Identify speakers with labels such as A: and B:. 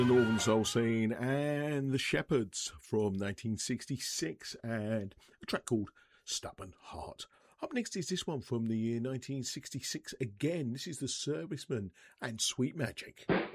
A: The Northern Soul Scene and the Shepherds from 1966 and a track called Stubborn Heart. Up next is this one from the year 1966 again. This is The Servicemen and Sweet Magic.